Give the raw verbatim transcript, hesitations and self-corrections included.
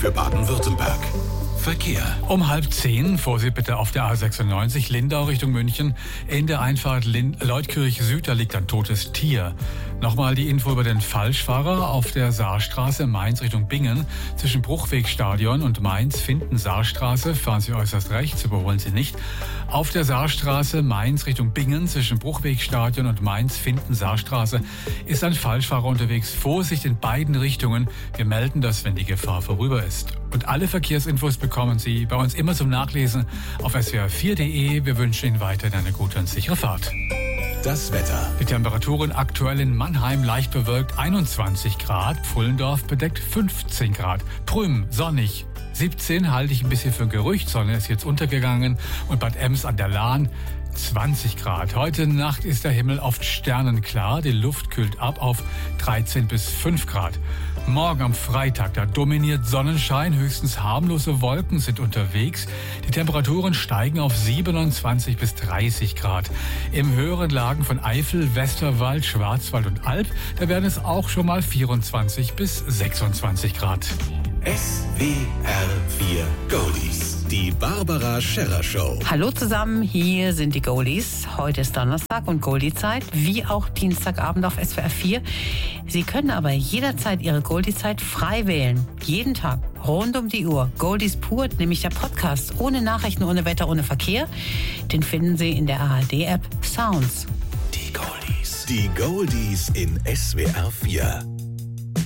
für Baden-Württemberg. Verkehr. Um halb zehn, Vorsicht bitte auf der A sechsundneunzig, Lindau Richtung München. In der Einfahrt Lind- Leutkirch Süd, da liegt ein totes Tier. Nochmal die Info über den Falschfahrer auf der Saarstraße, Mainz Richtung Bingen. Zwischen Bruchwegstadion und Mainz-Finden-Saarstraße fahren Sie äußerst rechts, überholen Sie nicht. Auf der Saarstraße, Mainz Richtung Bingen, zwischen Bruchwegstadion und Mainz-Finden-Saarstraße ist ein Falschfahrer unterwegs. Vorsicht in beiden Richtungen. Wir melden das, wenn die Gefahr vorüber ist. Und alle Verkehrsinfos bekommen Sie bei uns immer zum Nachlesen auf S W R vier punkt de. Wir wünschen Ihnen weiterhin eine gute und sichere Fahrt. Das Wetter. Die Temperaturen aktuell in Mannheim leicht bewölkt einundzwanzig Grad, Pfullendorf bedeckt fünfzehn Grad, Prüm sonnig siebzehn, halte ich ein bisschen für ein Gerücht, Sonne ist jetzt untergegangen, und Bad Ems an der Lahn zwanzig Grad. Heute Nacht ist der Himmel oft sternenklar, die Luft kühlt ab auf dreizehn bis fünf Grad. Morgen am Freitag, da dominiert Sonnenschein, höchstens harmlose Wolken sind unterwegs. Die Temperaturen steigen auf siebenundzwanzig bis dreißig Grad. Im höheren Lagen von Eifel, Westerwald, Schwarzwald und Alb, da werden es auch schon mal vierundzwanzig bis sechsundzwanzig Grad. S W R vier Goldies. Die Barbara Scherrer Show. Hallo zusammen, hier sind die Goldies. Heute ist Donnerstag und Goldie-Zeit, wie auch Dienstagabend auf S W R vier. Sie können aber jederzeit Ihre Goldie-Zeit frei wählen. Jeden Tag, rund um die Uhr. Goldies pur, nämlich der Podcast. Ohne Nachrichten, ohne Wetter, ohne Verkehr. Den finden Sie in der A R D-App Sounds. Die Goldies. Die Goldies in S W R vier.